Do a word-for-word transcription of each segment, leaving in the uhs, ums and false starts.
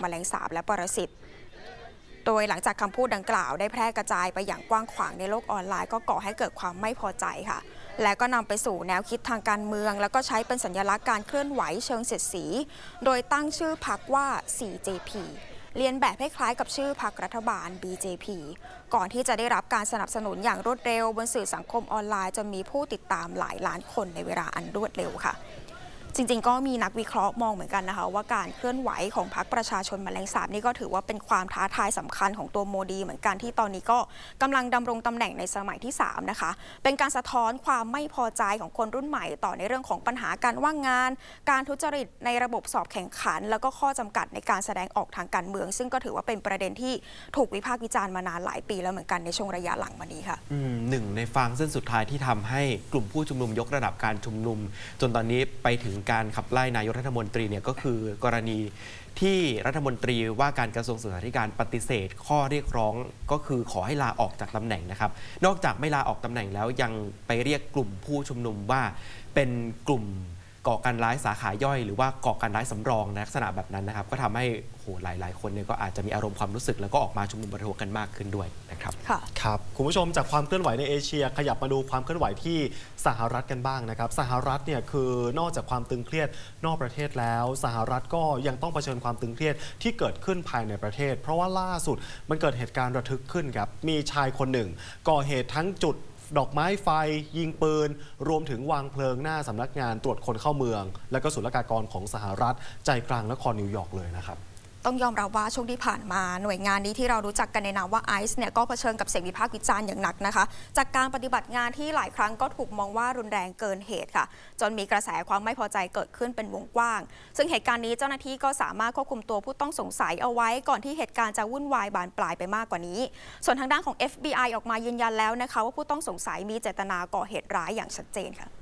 แมลงสาบและปรสิตโดยหลังจากคำพูดดังกล่าวได้แพร่กระจายไปอย่างกว้างขวางในโลกออนไลน์ก็ก่อให้เกิดความไม่พอใจค่ะและก็นำไปสู่แนวคิดทางการเมืองแล้วก็ใช้เป็นสัญลักษณ์การเคลื่อนไหวเชิงเสียดสีโดยตั้งชื่อพรรคว่า ซี เจ พี เรียนแบบให้คล้ายกับชื่อพรรครัฐบาล บี เจ พี ก่อนที่จะได้รับการสนับสนุนอย่างรวดเร็วบนสื่อสังคมออนไลน์จนมีผู้ติดตามหลายล้านคนในเวลาอันรวดเร็วค่ะจริงๆก็มีนักวิเคราะห์มองเหมือนกันนะคะว่าการเคลื่อนไหวของพรรคประชาชนแมลงสาบนี่ก็ถือว่าเป็นความท้าทายสำคัญของตัวโมดีเหมือนกันที่ตอนนี้ก็กำลังดำรงตำแหน่งในสมัยที่สามนะคะเป็นการสะท้อนความไม่พอใจของคนรุ่นใหม่ต่อในเรื่องของปัญหาการว่างงานการทุจริตในระบบสอบแข่งขันแล้วก็ข้อจำกัดในการแสดงออกทางการเมืองซึ่งก็ถือว่าเป็นประเด็นที่ถูกวิพากษ์วิจารณ์มานานหลายปีแล้วเหมือนกันในช่วงระยะหลังมานี้ค่ะหนึ่งในฟางเส้นสุดท้ายที่ทำให้กลุ่มผู้ชุมนุมยกระดับการชุมนุมจนตอนนี้ไปถึงการขับไล่นายกรัฐมนตรีเนี่ยก็คือกรณีที่รัฐมนตรีว่าการกระทรวงศึกษาธิการปฏิเสธข้อเรียกร้องก็คือขอให้ลาออกจากตำแหน่งนะครับนอกจากไม่ลาออกตำแหน่งแล้วยังไปเรียกกลุ่มผู้ชุมนุมว่าเป็นกลุ่มก่อการร้ายสาขาย่อยหรือว่าก่อการร้ายสำรองลักษณะแบบนั้นนะครับก็ทำให้โหหลายๆคนเนี่ยก็อาจจะมีอารมณ์ความรู้สึกแล้วก็ออกมาชุมนุมประท้วงกันมากขึ้นด้วยนะครับครับคุณผู้ชมจากความเคลื่อนไหวในเอเชียขยับมาดูความเคลื่อนไหวที่สหรัฐกันบ้างนะครับสหรัฐเนี่ยคือนอกจากความตึงเครียดนอกประเทศแล้วสหรัฐก็ยังต้องเผชิญความตึงเครียดที่เกิดขึ้นภายในประเทศเพราะว่าล่าสุดมันเกิดเหตุการณ์ระทึกขึ้นครับมีชายคนหนึ่งก่อเหตุทั้งจุดดอกไม้ไฟยิงปืนรวมถึงวางเพลิงหน้าสำนักงานตรวจคนเข้าเมืองและก็ศุลกากรของสหรัฐใจกลางนครนิวยอร์กเลยนะครับต้องยอมรับว่าช่วงที่ผ่านมาหน่วยงานนี้ที่เรารู้จักกันในนามว่าไอซ์เนี่ยก็เผชิญกับเสียงวิพากษ์วิจารณ์อย่างหนักนะคะจากการปฏิบัติงานที่หลายครั้งก็ถูกมองว่ารุนแรงเกินเหตุค่ะจนมีกระแสความไม่พอใจเกิดขึ้นเป็นวงกว้างซึ่งเหตุการณ์นี้เจ้าหน้าที่ก็สามารถควบคุมตัวผู้ต้องสงสัยเอาไว้ก่อนที่เหตุการณ์จะวุ่นวายบานปลายไปมากกว่านี้ส่วนทางด้านของ เอฟ บี ไอ ออกมายืนยันแล้วนะคะว่าผู้ต้องสงสัยมีเจตนาก่อเหตุร้ายอย่างชัดเจนค่ะ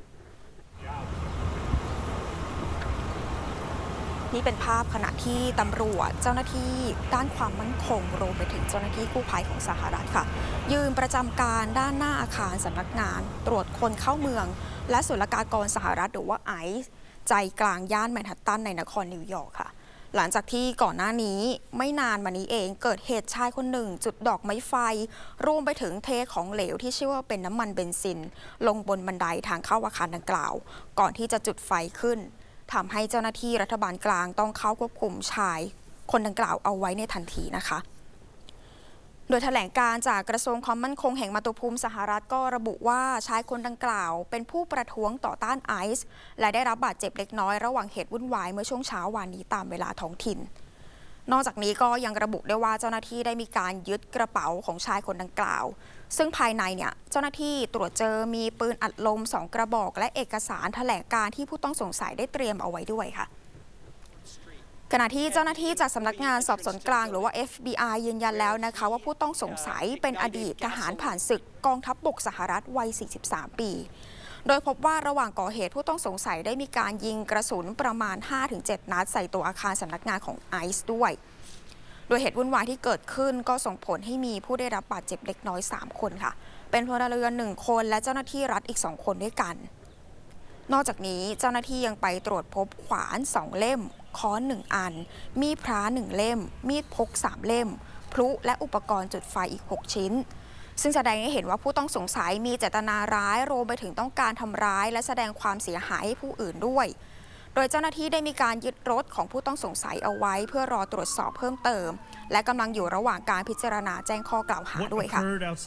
นี่เป็นภาพขณะที่ตำรวจเจ้าหน้าที่ด้านความมั่นคงรวมไปถึงเจ้าหน้าที่กู้ภัยของสหรัฐค่ะยืนประจำการด้านหน้าอาคารสำนักงานตรวจคนเข้าเมืองและศุลกากรสหรัฐหรือว่าไอซ์ใจกลางย่านแมนฮัตตันในนครนิวยอร์กค่ะหลังจากที่ก่อนหน้านี้ไม่นานมานี้เองเกิดเหตุชายคนหนึ่งจุดดอกไม้ไฟรวมไปถึงเทของเหลวที่ชื่อว่าเป็นน้ำมันเบนซินลงบนบันไดทางเข้าอาคารดังกล่าวก่อนที่จะจุดไฟขึ้นทำให้เจ้าหน้าที่รัฐบาลกลางต้องเข้าควบคุมชายคนดังกล่าวเอาไว้ในทันทีนะคะโดยแถลงการจากกระทรวงความมั่นคงแห่งมาตุภูมิสหรัฐก็ระบุว่าชายคนดังกล่าวเป็นผู้ประท้วงต่อต้านไอซ์และได้รับบาดเจ็บเล็กน้อยระหว่างเหตุวุ่นวายเมื่อช่วงเช้าวันนี้ตามเวลาท้องถิ่นนอกจากนี้ก็ยังระบุได้ว่าเจ้าหน้าที่ได้มีการยึดกระเป๋าของชายคนดังกล่าวซึ่งภายในเนี่ยเจ้าหน้าที่ตรวจเจอมีปืนอัดลมสองกระบอกและเอกสารแถลงการที่ผู้ต้องสงสัยได้เตรียมเอาไว้ด้วยค่ะขณะที่เจ้าหน้าที่จากสำนักงานสอบสวนกลางหรือว่า เอฟ บี ไอ ยืนยันแล้วนะคะว่าผู้ต้องสงสัยเป็นอดีตทหารผ่านศึกกองทัพบกสหรัฐวัยสี่สิบสามปีโดยพบว่าระหว่างก่อเหตุผู้ต้องสงสัยได้มีการยิงกระสุนประมาณ ห้าถึงเจ็ด นัดใส่ตัวอาคารสำนักงานของไอซ์ด้วยโดยเหตุวุ่นวายที่เกิดขึ้นก็ส่งผลให้มีผู้ได้รับบาดเจ็บเล็กน้อยสามคนค่ะเป็นพลเรือนหนึ่งคนและเจ้าหน้าที่รัฐอีกสองคนด้วยกันนอกจากนี้เจ้าหน้าที่ยังไปตรวจพบขวานสองเล่มค้อนหนึ่งอันมีดพระหนึ่งเล่มมีดพกสามเล่มพลุและอุปกรณ์จุดไฟอีกหกชิ้นซึ่งแสดงให้เห็นว่าผู้ต้องสงสัยมีเจตนาร้ายรวมไปถึงต้องการทำร้ายและแสดงความเสียหายให้ผู้อื่นด้วยโดยเจ้าหน้าที่ได้มีการยึดรถของผู้ต้องสงสัยเอาไว้เพื่อรอตรวจสอบเพิ่มเติมและกำลังอยู่ระหว่างการพิจารณาแจ้งข้อกล่าวหาด้วยค่ะ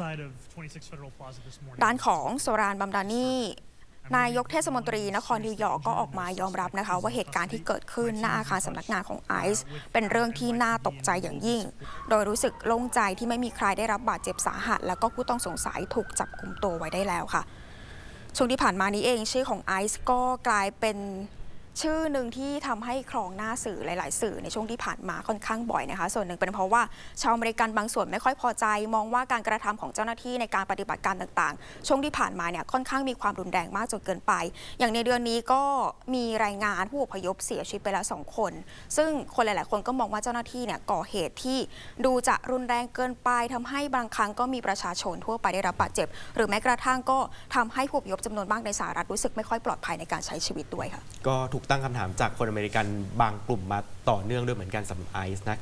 ด้านของโซรานบัมดานีนายกเทศมนตรีนครนิวยอร์กก็ออกมายอมรับนะคะว่าเหตุการณ์ที่เกิดขึ้นหน้าอาคารสำนักงานของไอซ์เป็นเรื่องที่น่าตกใจอย่างยิ่งโดยรู้สึกโล่งใจที่ไม่มีใครได้รับบาดเจ็บสาหัสแล้วก็ผู้ต้องสงสัยถูกจับกุมตัวไว้ได้แล้วค่ะช่วงที่ผ่านมานี้เองชื่อของไอซ์ก็กลายเป็นชื่อหนึ่งที่ทำให้ครองหน้าสื่อหลายๆสื่อในช่วงที่ผ่านมาค่อนข้างบ่อยนะคะส่วนหนึ่งเป็นเพราะว่าชาวอเมริกันบางส่วนไม่ค่อยพอใจมองว่าการกระทำของเจ้าหน้าที่ในการปฏิบัติการต่างๆช่วงที่ผ่านมาเนี่ยค่อนข้างมีความรุนแรงมากจนเกินไปอย่างในเดือนนี้ก็มีรายงานผู้อพยพเสียชีวิตไปแล้วสองคนซึ่งคนหลายๆคนก็มองว่าเจ้าหน้าที่เนี่ยก่อเหตุที่ดูจะรุนแรงเกินไปทำให้บางครั้งก็มีประชาชนทั่วไปได้รับบาดเจ็บหรือแม้กระทั่งก็ทำให้ผู้อพยพจำนวนมากในสหรัฐรู้สึกไม่ค่อยปลอดภัยในการใช้ชีวิตด้วยค่ะก็ถูกตั้งคำถามจากคนอเมริกันบางกลุ่มมาต่อเนื่องด้วยเหมือนกันสำหรับไอซ์นะ